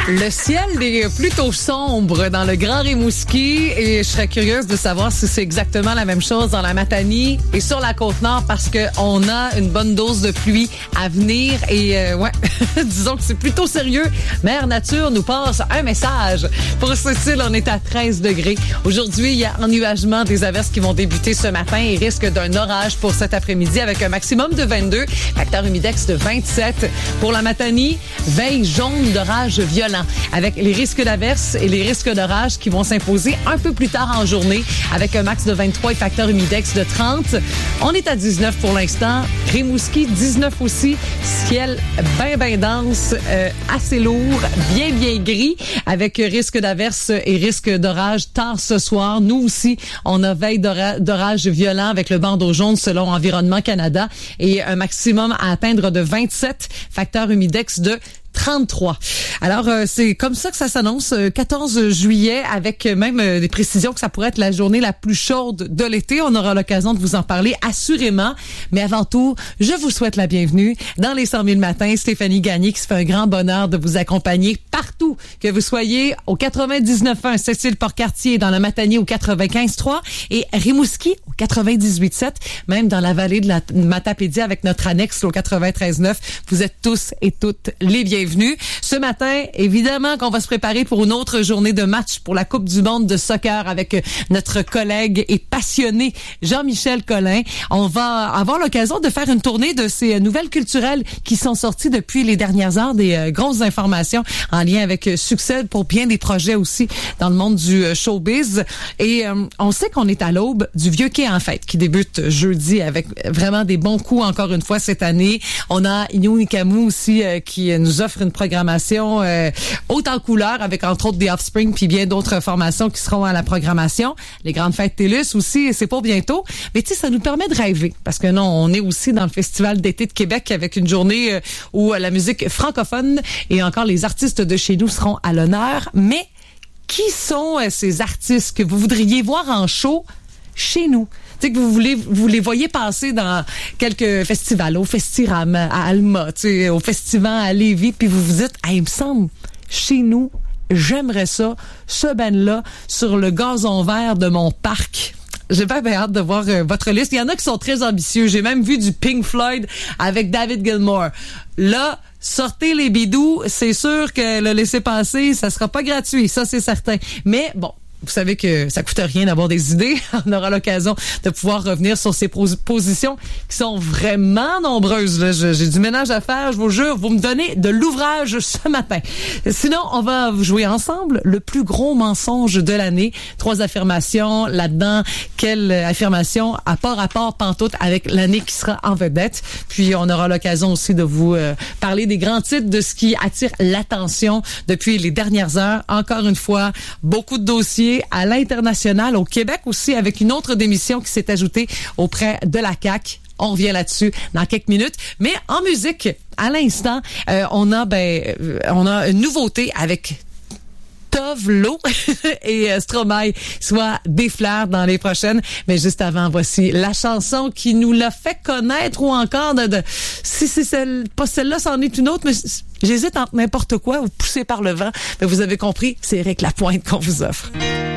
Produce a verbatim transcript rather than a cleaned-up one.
Le ciel est plutôt sombre dans le Grand Rimouski et je serais curieuse de savoir si c'est exactement la même chose dans la Matanie et sur la Côte-Nord parce que on a une bonne dose de pluie à venir et euh, ouais, disons que c'est plutôt sérieux. Mère Nature nous passe un message. Pour ce style, on est à treize degrés. Aujourd'hui, il y a ennuagement des averses qui vont débuter ce matin et risque d'un orage pour cet après-midi avec un maximum de vingt-deux, facteur humidex de vingt-sept. Pour la Matanie, veille jaune d'orage violent, avec les risques d'averses et les risques d'orage qui vont s'imposer un peu plus tard en journée avec un max de vingt-trois et facteur humidex de trente. On est à dix-neuf pour l'instant. Rimouski, dix-neuf aussi. Ciel bien, bien dense, euh, assez lourd, bien, bien gris, avec risque d'averses et risque d'orage tard ce soir. Nous aussi, on a veille d'ora- d'orage violent avec le bandeau jaune selon Environnement Canada et un maximum à atteindre de vingt-sept, facteur humidex de trente-trois. Alors, euh, c'est comme ça que ça s'annonce, euh, quatorze juillet, avec même euh, des précisions que ça pourrait être la journée la plus chaude de l'été. On aura l'occasion de vous en parler assurément. Mais avant tout, je vous souhaite la bienvenue dans les cent mille matins. Stéphanie Gagné qui se fait un grand bonheur de vous accompagner partout, que vous soyez au quatre-vingt-dix-neuf point un Cécile-Port-Cartier, dans la Matanie au quatre-vingt-quinze point trois et Rimouski au quatre-vingt-dix-huit point sept, même dans la vallée de la Matapédia avec notre annexe au quatre-vingt-treize point neuf. Vous êtes tous et toutes les bienvenus. Ce matin, évidemment qu'on va se préparer pour une autre journée de match pour la Coupe du monde de soccer avec notre collègue et passionné Jean-Michel Collin. On va avoir l'occasion de faire une tournée de ces nouvelles culturelles qui sont sorties depuis les dernières heures, des euh, grosses informations en lien avec euh, succès pour bien des projets aussi dans le monde du euh, showbiz. Et euh, on sait qu'on est à l'aube du Vieux Quai en fête qui débute jeudi avec vraiment des bons coups encore une fois cette année. On a Inyo Ikamu aussi euh, qui nous offre une programmation euh, haute en couleur avec entre autres des Offspring puis bien d'autres formations qui seront à la programmation. Les grandes fêtes TELUS aussi, c'est pour bientôt. Mais tu sais, ça nous permet de rêver parce que non, on est aussi dans le Festival d'été de Québec avec une journée euh, où la musique francophone et encore les artistes de chez nous seront à l'honneur. Mais qui sont euh, ces artistes que vous voudriez voir en show chez nous? Tu sais, que vous voulez, vous les voyez passer dans quelques festivals, au Festiram, à Alma, tu sais, au Festival à Lévis, puis vous vous dites, hey, il me semble, chez nous, j'aimerais ça, ce band-là, sur le gazon vert de mon parc. J'ai pas bien hâte de voir euh, votre liste. Il y en a qui sont très ambitieux. J'ai même vu du Pink Floyd avec David Gilmour. Là, sortez les bidous. C'est sûr que le laisser-passer, ça sera pas gratuit. Ça, c'est certain. Mais bon, vous savez que ça coûte rien d'avoir des idées. On aura l'occasion de pouvoir revenir sur ces pos- positions qui sont vraiment nombreuses. Là. Je, j'ai du ménage à faire, je vous jure. Vous me donnez de l'ouvrage ce matin. Sinon, on va jouer ensemble le plus gros mensonge de l'année. Trois affirmations là-dedans. Quelle affirmation à part à part pantoute avec l'année qui sera en vedette. Puis, on aura l'occasion aussi de vous euh, parler des grands titres, de ce qui attire l'attention depuis les dernières heures. Encore une fois, beaucoup de dossiers à l'international, au Québec aussi, avec une autre démission qui s'est ajoutée auprès de la C A Q. On revient là-dessus dans quelques minutes. Mais en musique, à l'instant, euh, on a ben, euh, on a une nouveauté avec Tove Lo et euh, Stromae, soit des fleurs dans les prochaines. Mais juste avant, voici la chanson qui nous l'a fait connaître ou encore de, de si c'est celle, pas celle-là, c'en est une autre, mais j'hésite entre n'importe quoi ou poussé par le vent. Mais vous avez compris, c'est Éric Lapointe qu'on vous offre.